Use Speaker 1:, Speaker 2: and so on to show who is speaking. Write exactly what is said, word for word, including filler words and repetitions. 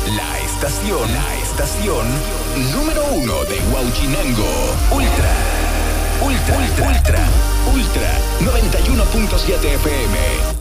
Speaker 1: La estación, la estación número uno de Huauchinango. Ultra, ultra, ultra, ultra, ultra, noventa y uno punto siete F M.